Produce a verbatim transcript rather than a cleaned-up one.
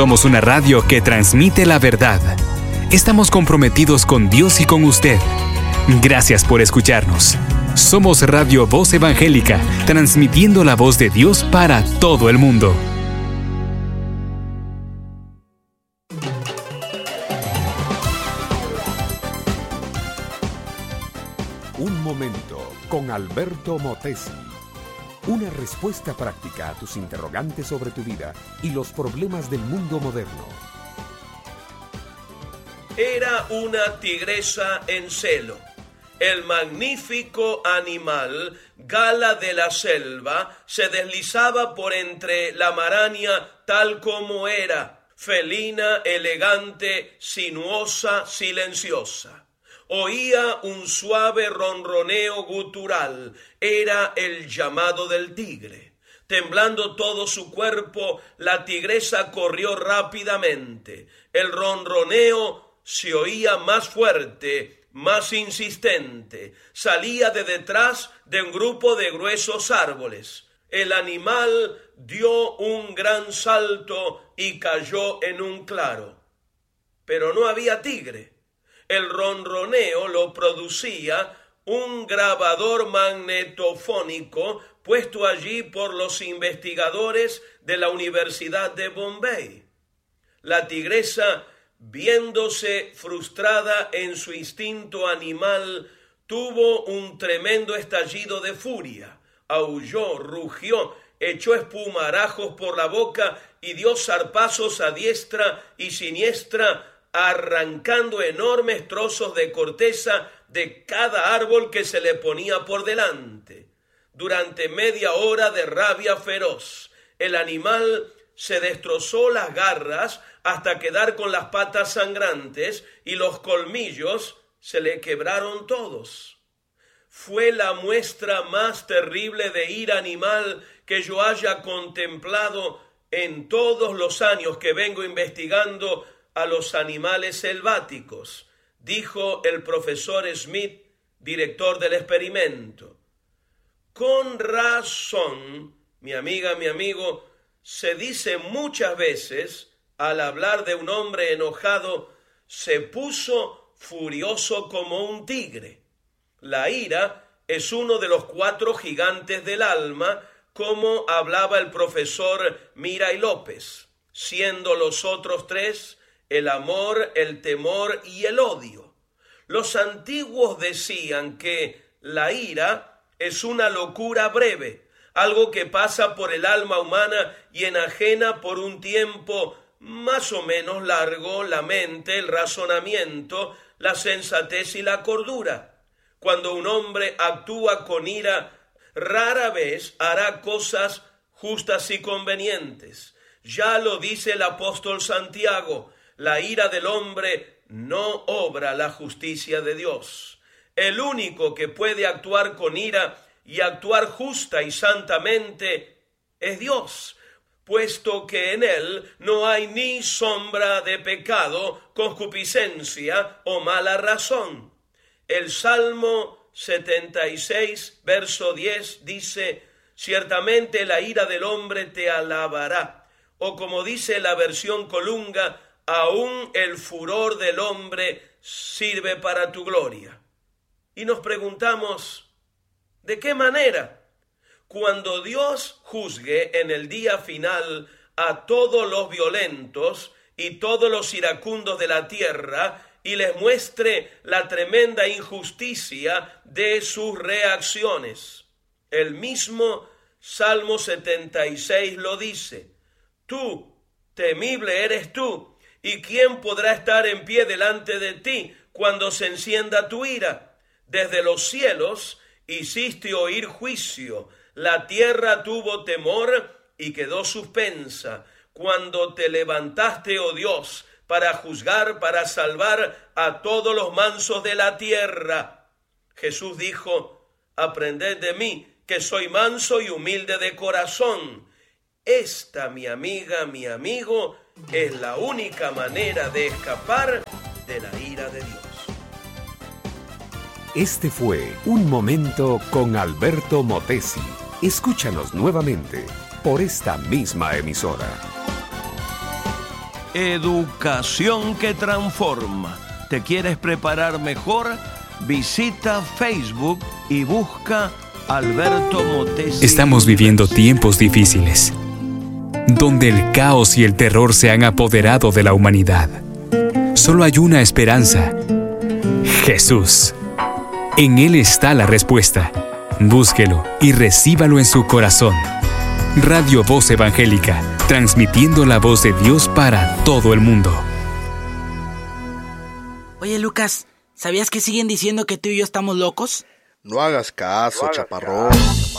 Somos una radio que transmite la verdad. Estamos comprometidos con Dios y con usted. Gracias por escucharnos. Somos Radio Voz Evangélica, transmitiendo la voz de Dios para todo el mundo. Un momento con Alberto Motesi. Una respuesta práctica a tus interrogantes sobre tu vida y los problemas del mundo moderno. Era una tigresa en celo. El magnífico animal, gala de la selva, se deslizaba por entre la maraña tal como era, felina, elegante, sinuosa, silenciosa. Oía un suave ronroneo gutural, era el llamado del tigre. Temblando todo su cuerpo, la tigresa corrió rápidamente. El ronroneo se oía más fuerte, más insistente. Salía de detrás de un grupo de gruesos árboles. El animal dio un gran salto y cayó en un claro. Pero no había tigre. El ronroneo lo producía un grabador magnetofónico puesto allí por los investigadores de la Universidad de Bombay. La tigresa, viéndose frustrada en su instinto animal, tuvo un tremendo estallido de furia. Aulló, rugió, echó espumarajos por la boca y dio zarpazos a diestra y siniestra, arrancando enormes trozos de corteza de cada árbol que se le ponía por delante. Durante media hora de rabia feroz, el animal se destrozó las garras hasta quedar con las patas sangrantes y los colmillos se le quebraron todos. Fue la muestra más terrible de ira animal que yo haya contemplado en todos los años que vengo investigando a los animales selváticos, dijo el profesor Smith, director del experimento. Con razón, mi amiga, mi amigo, se dice muchas veces, al hablar de un hombre enojado, se puso furioso como un tigre. La ira es uno de los cuatro gigantes del alma, como hablaba el profesor Miray López, siendo los otros tres el amor, el temor y el odio. Los antiguos decían que la ira es una locura breve, algo que pasa por el alma humana y enajena por un tiempo más o menos largo la mente, el razonamiento, la sensatez y la cordura. Cuando un hombre actúa con ira, rara vez hará cosas justas y convenientes. Ya lo dice el apóstol Santiago: la ira del hombre no obra la justicia de Dios. El único que puede actuar con ira y actuar justa y santamente es Dios, puesto que en él no hay ni sombra de pecado, concupiscencia o mala razón. El Salmo setenta y seis, verso diez, dice: ciertamente la ira del hombre te alabará. O como dice la versión Colunga: aún el furor del hombre sirve para tu gloria. Y nos preguntamos, ¿de qué manera? Cuando Dios juzgue en el día final a todos los violentos y todos los iracundos de la tierra y les muestre la tremenda injusticia de sus reacciones. El mismo Salmo setenta y seis lo dice: tú, temible eres tú, ¿y quién podrá estar en pie delante de ti cuando se encienda tu ira? Desde los cielos hiciste oír juicio, la tierra tuvo temor y quedó suspensa. Cuando te levantaste, oh Dios, para juzgar, para salvar a todos los mansos de la tierra. Jesús dijo: aprended de mí, que soy manso y humilde de corazón. Esta, mi amiga, mi amigo, es la única manera de escapar de la ira de Dios. Este fue Un Momento con Alberto Motesi. Escúchanos nuevamente por esta misma emisora. Educación que transforma. ¿Te quieres preparar mejor? Visita Facebook y busca Alberto Motesi. Estamos viviendo tiempos difíciles, donde el caos y el terror se han apoderado de la humanidad. Solo hay una esperanza: Jesús. En Él está la respuesta. Búsquelo y recíbalo en su corazón. Radio Voz Evangélica, transmitiendo la voz de Dios para todo el mundo. Oye, Lucas, ¿sabías que siguen diciendo que tú y yo estamos locos? No hagas caso, no hagas chaparrón. Caso.